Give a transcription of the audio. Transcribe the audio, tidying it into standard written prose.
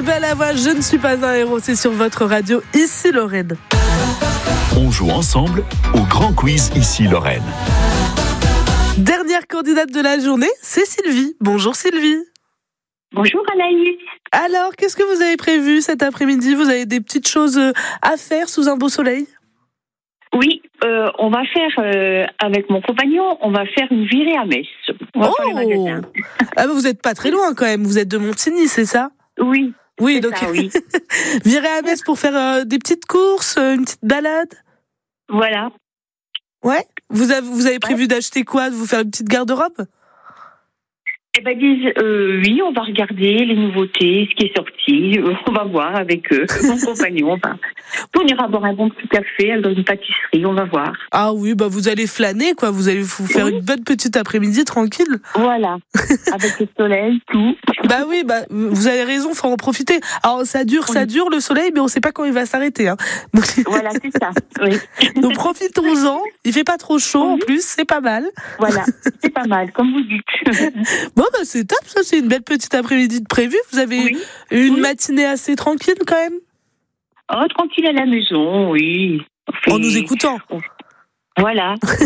Isabelle Balavoine, je ne suis pas un héros, c'est sur votre radio, ici Lorraine. On joue ensemble au grand quiz ici Lorraine. Dernière candidate de la journée, c'est Sylvie. Bonjour Sylvie. Bonjour Anaïs. Alors, qu'est-ce que vous avez prévu cet après-midi ? Vous avez des petites choses à faire sous un beau soleil ? Oui, on va faire, avec mon compagnon, on va faire une virée à Metz. On va faire les magasins. Ah bah vous n'êtes pas très loin quand même, vous êtes de Montigny, c'est ça ? Oui. Oui, c'est donc ça, oui. virez à Metz pour faire des petites courses, une petite balade. Voilà. Ouais. Vous avez prévu d'acheter quoi ? De vous faire une petite garde-robe ? Eh ben, oui, on va regarder les nouveautés, ce qui est sorti. On va voir avec mon compagnon. On ira boire un bon petit café dans une pâtisserie, on va voir. Ah oui, bah vous allez flâner, quoi. Vous allez vous faire une bonne petite après-midi tranquille. Voilà. Avec le soleil, tout. Bah oui, bah vous avez raison, faut en profiter. Alors ça dure le soleil, mais on sait pas quand il va s'arrêter. Hein. Donc, voilà, c'est ça. Oui. donc profitons-en. Il fait pas trop chaud en plus, c'est pas mal. Voilà, c'est pas mal, comme vous dites. Bon bah c'est top, ça c'est une belle petite après-midi de prévu. Vous avez une matinée assez tranquille quand même. Oh, tranquille à la maison, oui. En nous écoutant. Voilà.